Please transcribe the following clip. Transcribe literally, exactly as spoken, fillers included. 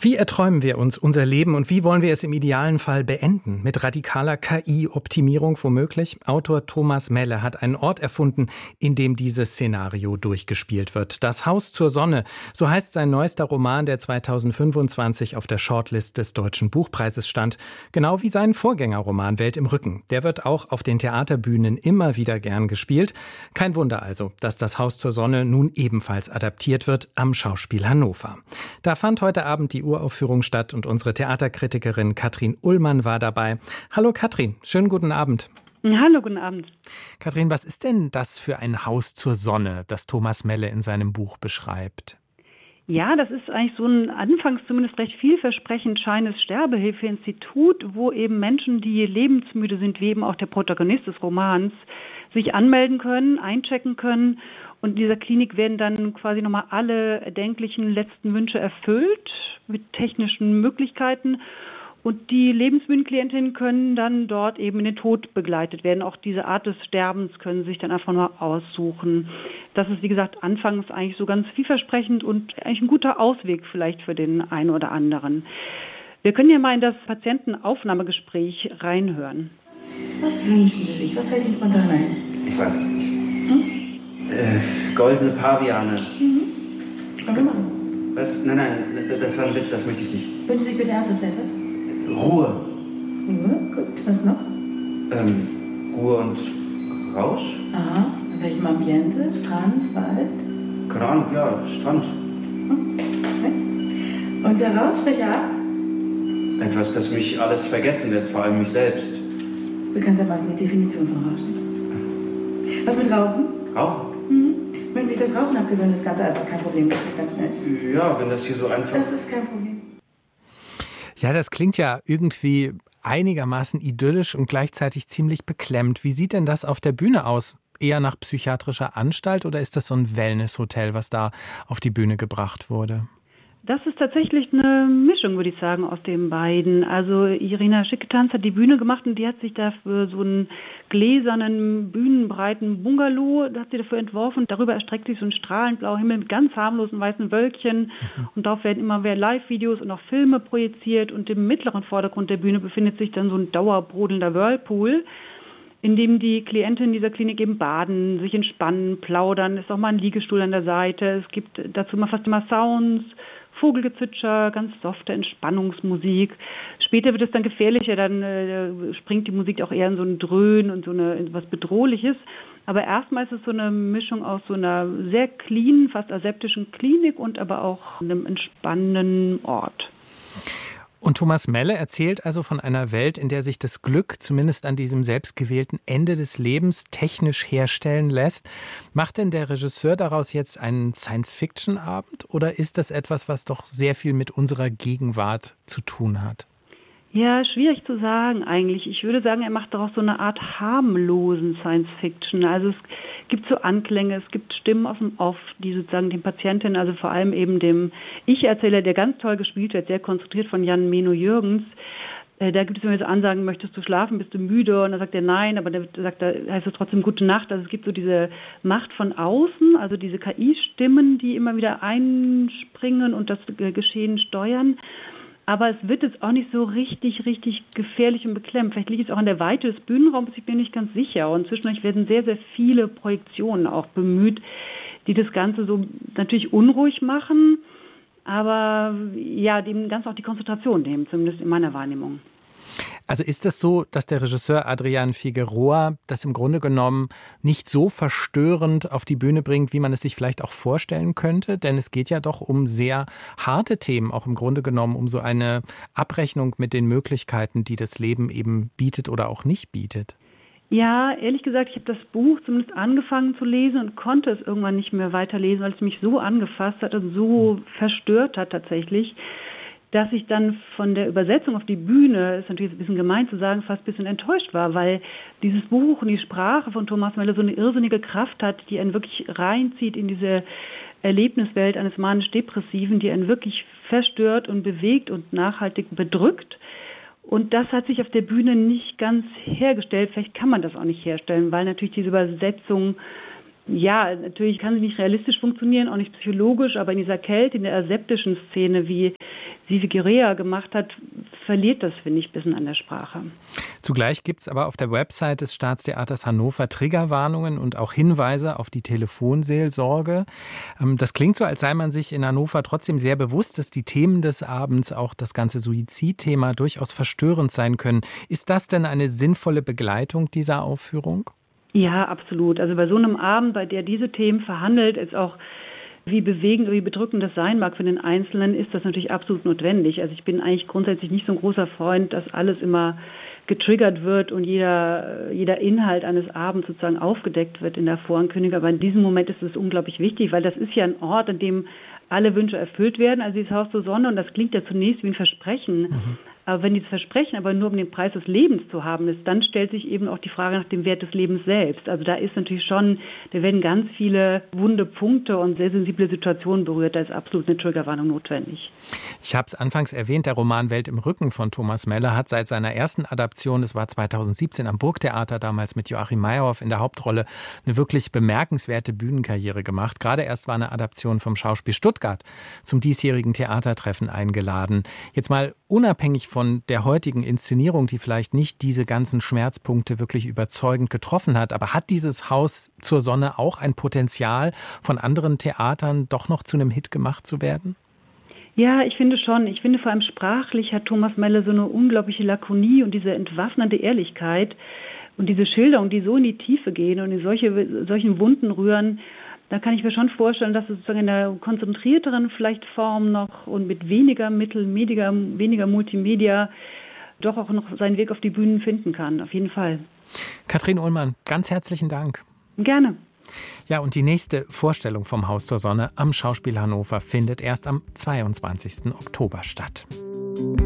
Wie erträumen wir uns unser Leben und wie wollen wir es im idealen Fall beenden? Mit radikaler K I-Optimierung womöglich? Autor Thomas Melle hat einen Ort erfunden, in dem dieses Szenario durchgespielt wird. Das Haus zur Sonne, so heißt sein neuester Roman, der zweitausendfünfundzwanzig auf der Shortlist des Deutschen Buchpreises stand. Genau wie sein Vorgängerroman Welt im Rücken. Der wird auch auf den Theaterbühnen immer wieder gern gespielt. Kein Wunder also, dass das Haus zur Sonne nun ebenfalls adaptiert wird am Schauspiel Hannover. Da fand heute Abend die Uraufführung statt und unsere Theaterkritikerin Katrin Ullmann war dabei. Hallo Katrin, schönen guten Abend. Hallo, guten Abend. Katrin, was ist denn das für ein Haus zur Sonne, das Thomas Melle in seinem Buch beschreibt? Ja, das ist eigentlich so ein anfangs zumindest recht vielversprechend scheinendes Sterbehilfeinstitut, wo eben Menschen, die lebensmüde sind, wie eben auch der Protagonist des Romans, sich anmelden können, einchecken können. Und in dieser Klinik werden dann quasi nochmal alle erdenklichen letzten Wünsche erfüllt mit technischen Möglichkeiten. Und die lebensmüden Klientinnen können dann dort eben in den Tod begleitet werden. Auch diese Art des Sterbens können sie sich dann einfach nur aussuchen. Das ist, wie gesagt, anfangs eigentlich so ganz vielversprechend und eigentlich ein guter Ausweg vielleicht für den einen oder anderen. Wir können ja mal in das Patientenaufnahmegespräch reinhören. Was wünschen Sie sich? Was fällt Ihnen spontan ein? Ich weiß es nicht. Hm? Äh, goldene Paviane. Mhm. Können wir machen. Was? Nein, nein, das war ein Witz, das möchte ich nicht. Wünschen Sie sich bitte ernsthaft etwas? Ruhe. Ruhe, gut. Was noch? Ähm, Ruhe und Rausch? Aha. In welchem Ambiente? Strand, Wald? Keine Ahnung, ja, Strand. Hm. Okay. Und der Rausch, welcher Art? Etwas, das mich alles vergessen lässt, vor allem mich selbst. Das ist bekanntermaßen die Definition von Rauschen. Was mit Rauchen? Rauchen? Mhm. Wenn sich das Rauchen abgewöhnen, ist ganz einfach kein Problem. Das geht ganz schnell. Ja, wenn das hier so einfach... Das ist kein Problem. Ja, das klingt ja irgendwie einigermaßen idyllisch und gleichzeitig ziemlich beklemmt. Wie sieht denn das auf der Bühne aus? Eher nach psychiatrischer Anstalt oder ist das so ein Wellnesshotel, was da auf die Bühne gebracht wurde? Das ist tatsächlich eine Mischung, würde ich sagen, aus den beiden. Also Irina Schicketanz hat die Bühne gemacht und die hat sich dafür so einen gläsernen, bühnenbreiten Bungalow, das hat sie dafür entworfen. Darüber erstreckt sich so ein strahlend blauer Himmel mit ganz harmlosen weißen Wölkchen. Mhm. Und darauf werden immer mehr Live-Videos und auch Filme projiziert. Und im mittleren Vordergrund der Bühne befindet sich dann so ein dauerbrodelnder Whirlpool, in dem die Klientinnen dieser Klinik eben baden, sich entspannen, plaudern. Es ist auch mal ein Liegestuhl an der Seite. Es gibt dazu immer fast immer Sounds, Vogelgezwitscher, ganz softe Entspannungsmusik. Später wird es dann gefährlicher, dann äh, springt die Musik auch eher in so ein Dröhnen und so eine was Bedrohliches. Aber erstmal ist es so eine Mischung aus so einer sehr clean, fast aseptischen Klinik und aber auch einem entspannenden Ort. Und Thomas Melle erzählt also von einer Welt, in der sich das Glück zumindest an diesem selbstgewählten Ende des Lebens technisch herstellen lässt. Macht denn der Regisseur daraus jetzt einen Science-Fiction-Abend oder ist das etwas, was doch sehr viel mit unserer Gegenwart zu tun hat? Ja, schwierig zu sagen eigentlich. Ich würde sagen, er macht daraus so eine Art harmlosen Science-Fiction. Also es gibt so Anklänge, es gibt Stimmen aus dem Off, die sozusagen den Patientinnen, also vor allem eben dem Ich-Erzähler, der ganz toll gespielt wird, sehr konzentriert von Jan Meno Jürgens. Äh, da gibt es immer so Ansagen, möchtest du schlafen, bist du müde? Und dann sagt er nein, aber dann sagt er, heißt es trotzdem gute Nacht. Also es gibt so diese Macht von außen, also diese K I-Stimmen, die immer wieder einspringen und das Geschehen steuern. Aber es wird jetzt auch nicht so richtig, richtig gefährlich und beklemmt. Vielleicht liegt es auch an der Weite des Bühnenraums, ich bin nicht ganz sicher. Und zwischendurch werden sehr, sehr viele Projektionen auch bemüht, die das Ganze so natürlich unruhig machen, aber ja, dem ganz auch die Konzentration nehmen, zumindest in meiner Wahrnehmung. Also ist es so, dass der Regisseur Adrian Figueroa das im Grunde genommen nicht so verstörend auf die Bühne bringt, wie man es sich vielleicht auch vorstellen könnte? Denn es geht ja doch um sehr harte Themen, auch im Grunde genommen um so eine Abrechnung mit den Möglichkeiten, die das Leben eben bietet oder auch nicht bietet. Ja, ehrlich gesagt, ich habe das Buch zumindest angefangen zu lesen und konnte es irgendwann nicht mehr weiterlesen, weil es mich so angefasst hat und so verstört hat tatsächlich, dass ich dann von der Übersetzung auf die Bühne, ist natürlich ein bisschen gemein zu sagen, fast ein bisschen enttäuscht war, weil dieses Buch und die Sprache von Thomas Melle so eine irrsinnige Kraft hat, die einen wirklich reinzieht in diese Erlebniswelt eines manisch-depressiven, die einen wirklich verstört und bewegt und nachhaltig bedrückt. Und das hat sich auf der Bühne nicht ganz hergestellt. Vielleicht kann man das auch nicht herstellen, weil natürlich diese Übersetzung, ja, natürlich kann sie nicht realistisch funktionieren, auch nicht psychologisch, aber in dieser Kälte, in der aseptischen Szene, wie Sivi Guerrea gemacht hat, verliert das, finde ich, ein bisschen an der Sprache. Zugleich gibt es aber auf der Website des Staatstheaters Hannover Triggerwarnungen und auch Hinweise auf die Telefonseelsorge. Das klingt so, als sei man sich in Hannover trotzdem sehr bewusst, dass die Themen des Abends, auch das ganze Suizidthema, durchaus verstörend sein können. Ist das denn eine sinnvolle Begleitung dieser Aufführung? Ja, absolut. Also bei so einem Abend, bei der diese Themen verhandelt, ist auch, wie bewegend oder wie bedrückend das sein mag für den Einzelnen, ist das natürlich absolut notwendig. Also ich bin eigentlich grundsätzlich nicht so ein großer Freund, dass alles immer getriggert wird und jeder, jeder Inhalt eines Abends sozusagen aufgedeckt wird in der Vorankündigung. Aber in diesem Moment ist es unglaublich wichtig, weil das ist ja ein Ort, an dem alle Wünsche erfüllt werden. Also dieses Haus zur Sonne, und das klingt ja zunächst wie ein Versprechen. Mhm. Aber wenn dieses Versprechen aber nur um den Preis des Lebens zu haben ist, dann stellt sich eben auch die Frage nach dem Wert des Lebens selbst. Also da ist natürlich schon, da werden ganz viele wunde Punkte und sehr sensible Situationen berührt. Da ist absolut eine Triggerwarnung notwendig. Ich habe es anfangs erwähnt, der Roman Welt im Rücken von Thomas Meller hat seit seiner ersten Adaption, das war zweitausendsiebzehn am Burgtheater, damals mit Joachim Meyerhoff in der Hauptrolle, eine wirklich bemerkenswerte Bühnenkarriere gemacht. Gerade erst war eine Adaption vom Schauspiel Stuttgart zum diesjährigen Theatertreffen eingeladen. Jetzt mal unabhängig von der heutigen Inszenierung, die vielleicht nicht diese ganzen Schmerzpunkte wirklich überzeugend getroffen hat, aber hat dieses Haus zur Sonne auch ein Potenzial, von anderen Theatern doch noch zu einem Hit gemacht zu werden? Ja, ich finde schon. Ich finde vor allem sprachlich hat Thomas Meller so eine unglaubliche Lakonie und diese entwaffnende Ehrlichkeit und diese Schilderungen, die so in die Tiefe gehen und in solche, solchen Wunden rühren. Da kann ich mir schon vorstellen, dass es sozusagen in einer konzentrierteren vielleicht Form noch und mit weniger Mitteln, weniger, weniger Multimedia doch auch noch seinen Weg auf die Bühnen finden kann. Auf jeden Fall. Katrin Ullmann, ganz herzlichen Dank. Gerne. Ja, und die nächste Vorstellung vom Haus zur Sonne am Schauspiel Hannover findet erst am zweiundzwanzigsten Oktober statt.